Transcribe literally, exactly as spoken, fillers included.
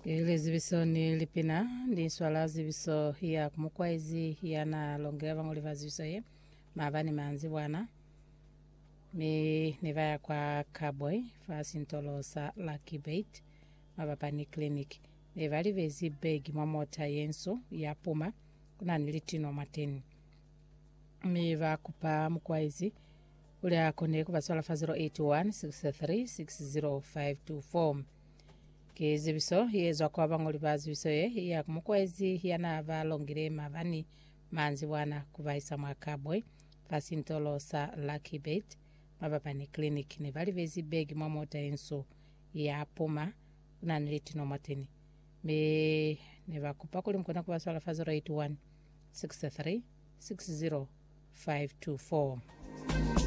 Ile zibiso ni lipina ndi swala zibiso ya kumukwaizi yana longera bangoli vazibiso ye mabani manzi bwana me nevaya kwa Carboy fasintolosa Lucky Bait mabapani clinic nevali vezi begi mamota yenso ya puma kuna nilitino mateni me va kupa mukwaizi ule akone kubaswala fa zero eight one six three six zero five two four ke zibiso yezo kwa bangoli bazibiso ye ya kumukwaizi yana valongire mabani manzi bwana kuvaisa mwa Carboy fasintolosa Lucky Bait mabapani clinic ne vali vezi begi mamota yenso ya puma kuna nilitino mateni me ne vakupa kuli mkona kubaswala fa zero eight one six three six zero five two four.